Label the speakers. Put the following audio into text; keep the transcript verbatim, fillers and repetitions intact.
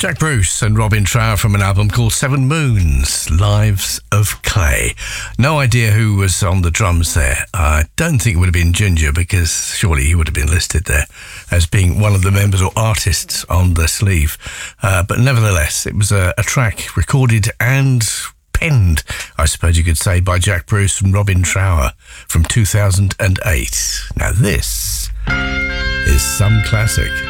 Speaker 1: Jack Bruce and Robin Trower from an album called Seven Moons, Lives of Clay. No idea who was on the drums there. I don't think it would have been Ginger, because surely he would have been listed there as being one of the members or artists on the sleeve. Uh, but nevertheless, it was a, a track recorded and penned, I suppose you could say, by Jack Bruce and Robin Trower from two thousand eight. Now this is some classic.